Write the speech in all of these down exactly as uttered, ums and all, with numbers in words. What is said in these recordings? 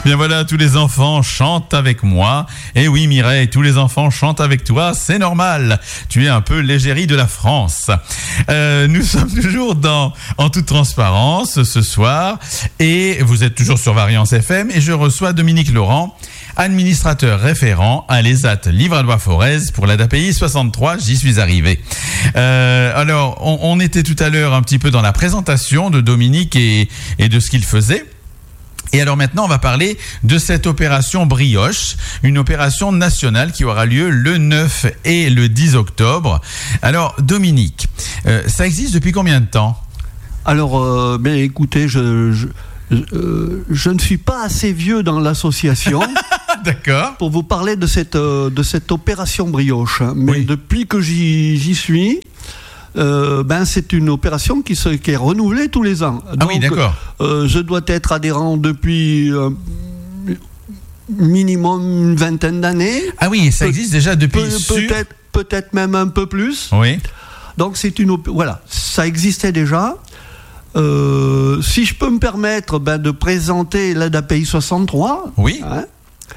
Bien voilà, tous les enfants chantent avec moi. Et oui Mireille, tous les enfants chantent avec toi, c'est normal. Tu es un peu l'égérie de la France. Euh, nous sommes toujours dans En toute transparence ce soir. Et vous êtes toujours sur Variance F M. Et je reçois Dominique Laurent, administrateur référent à l'E S A T Livradois-Forez pour l'A D A P I soixante-trois, j'y suis arrivé. Euh, alors, on, on était tout à l'heure un petit peu dans la présentation de Dominique et, et de ce qu'il faisait. Et alors maintenant, on va parler de cette opération Brioche, une opération nationale qui aura lieu le neuf et le dix octobre. Alors, Dominique, euh, ça existe depuis combien de temps ? Alors, euh, ben, écoutez, je... je... Euh, je ne suis pas assez vieux dans l'association D'accord. pour vous parler de cette, euh, de cette opération Brioche. Mais oui. Depuis que j'y, j'y suis, euh, ben, c'est une opération qui, se, qui est renouvelée tous les ans. Ah Donc, oui, d'accord. Euh, je dois être adhérent depuis euh, minimum une vingtaine d'années. Ah oui, ça existe Pe- déjà depuis... Pe- sur... peut-être, peut-être même un peu plus. Oui. Donc c'est une... Op- voilà, ça existait déjà. Euh, si je peux me permettre ben, de présenter l'A D A P I soixante-trois, oui. hein,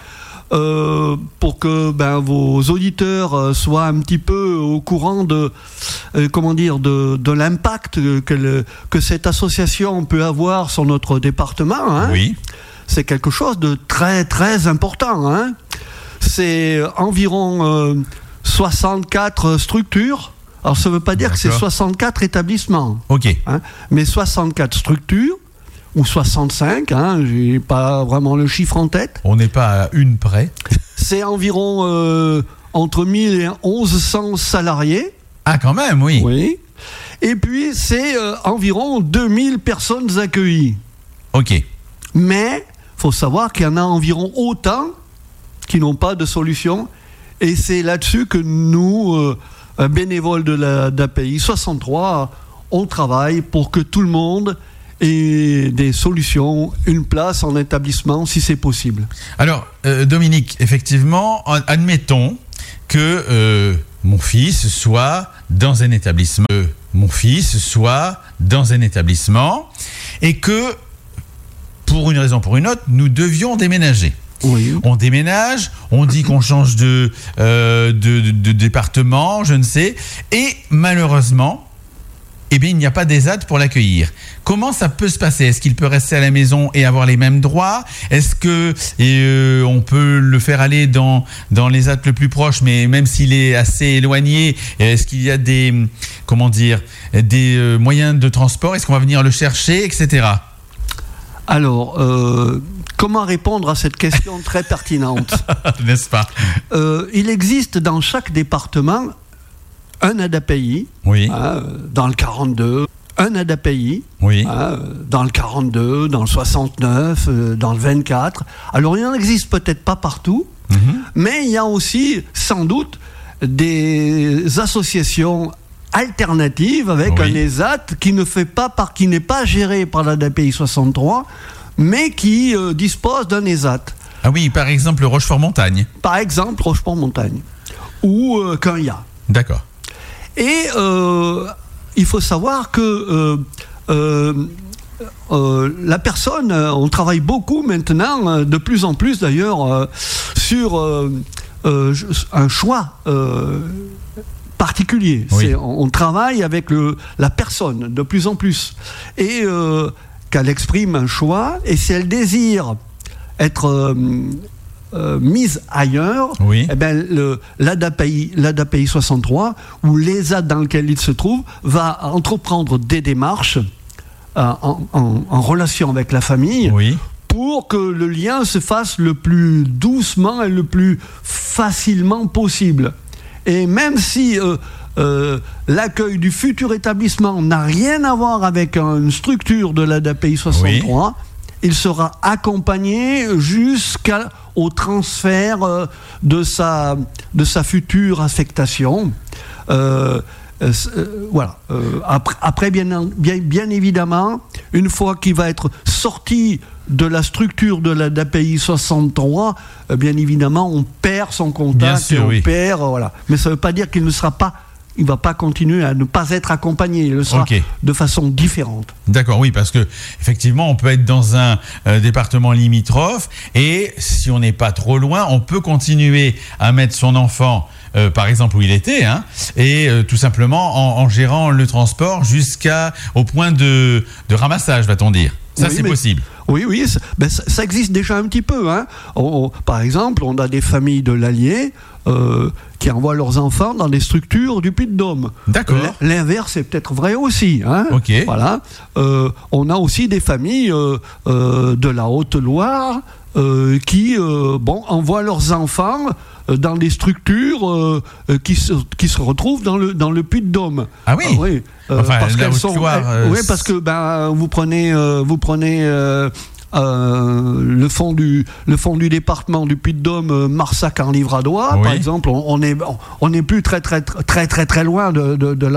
euh, pour que ben, vos auditeurs euh, soient un petit peu au courant de, euh, comment dire, de, de l'impact que, le, que cette association peut avoir sur notre département. Hein. Oui. C'est quelque chose de très très important. Hein. C'est environ euh, soixante-quatre structures. Alors, ça ne veut pas dire D'accord. que c'est soixante-quatre établissements. OK. Hein, mais soixante-quatre structures, ou soixante-cinq, hein, je n'ai pas vraiment le chiffre en tête. On n'est pas à une près. C'est environ euh, entre mille et onze cents salariés. Ah, quand même, oui. Oui. Et puis, c'est euh, environ deux mille personnes accueillies. OK. Mais, il faut savoir qu'il y en a environ autant qui n'ont pas de solution. Et c'est là-dessus que nous... Euh, bénévoles de la D A P I soixante-trois, on travaille pour que tout le monde ait des solutions, une place en établissement si c'est possible. Alors, euh, Dominique, effectivement, admettons que euh, mon fils soit dans un établissement, euh, mon fils soit dans un établissement et que, pour une raison ou pour une autre, nous devions déménager. Oui. On déménage, on dit qu'on change de, euh, de, de, de département, je ne sais, et malheureusement, eh bien, il n'y a pas d'E S A T pour l'accueillir. Comment ça peut se passer ? Est-ce qu'il peut rester à la maison et avoir les mêmes droits ? Est-ce que et, euh, on peut le faire aller dans, dans l'E S A T le plus proche, mais même s'il est assez éloigné, est-ce qu'il y a des, comment dire, des euh, moyens de transport ? Est-ce qu'on va venir le chercher, et cetera. Alors, euh, comment répondre à cette question très pertinente ? N'est-ce pas ? euh, Il existe dans chaque département un A D A P I, oui. hein, dans le quarante-deux, un A D A P I, oui. hein, dans le quarante-deux, dans le soixante-neuf, euh, dans le vingt-quatre. Alors, il n'en existe peut-être pas partout, mm-hmm. mais il y a aussi, sans doute, des associations alternative avec oui. un E S A T qui ne fait pas par, qui n'est pas géré par la D A P I soixante-trois, mais qui euh, dispose d'un E S A T. Ah oui, par exemple Rochefort-Montagne. Par exemple Rochefort-Montagne ou euh, Cagna. D'accord. Et euh, il faut savoir que euh, euh, euh, la personne, on travaille beaucoup maintenant, de plus en plus d'ailleurs, euh, sur euh, euh, un choix. Euh, particulier. Oui. C'est, on, on travaille avec le, la personne de plus en plus et euh, qu'elle exprime un choix et si elle désire être euh, euh, mise ailleurs, oui. eh ben, le, l'A D A P I, l'A D A P I soixante-trois ou l'E S A T dans lequel il se trouve va entreprendre des démarches euh, en, en, en relation avec la famille oui. pour que le lien se fasse le plus doucement et le plus facilement possible. Et même si euh, euh, l'accueil du futur établissement n'a rien à voir avec une structure de l'A D A P I soixante-trois, oui. il sera accompagné jusqu'au transfert euh, de, sa, de sa future affectation. Euh, euh, voilà. Euh, après, après bien, bien, bien évidemment, une fois qu'il va être sorti de la structure de la D A P I soixante-trois, euh, bien évidemment, on perd son contact, bien sûr, et on oui. perd, euh, voilà. Mais ça ne veut pas dire qu'il ne sera pas il va pas continuer à ne pas être accompagné. Il le sera okay. de façon différente. D'accord, oui, parce que effectivement, on peut être dans un euh, département limitrophe et si on n'est pas trop loin, on peut continuer à mettre son enfant, euh, par exemple où il était, hein, et euh, tout simplement en, en gérant le transport jusqu'à au point de, de ramassage, va-t-on dire. Ça, oui, c'est mais, possible. Oui, oui, ça, ben, ça, ça existe déjà un petit peu. Hein. On, on, par exemple, on a des familles de l'Allier euh, qui envoient leurs enfants dans des structures du Puy-de-Dôme. D'accord. L'inverse est peut-être vrai aussi. Hein. Ok. Voilà. Euh, on a aussi des familles euh, euh, de la Haute-Loire euh, qui euh, bon, envoient leurs enfants dans des structures euh, qui, se, qui se retrouvent dans le, dans le Puy-de-Dôme. Ah oui, euh, oui. Euh, enfin, parce qu'elles sont, euh, oui, parce que ben, vous prenez, euh, vous prenez euh, euh, le, fond du, le fond du département du Puy-de-Dôme, euh, Marsac en Livradois, oui. par exemple, on, on est on n'est plus très très très très très loin de, de, de,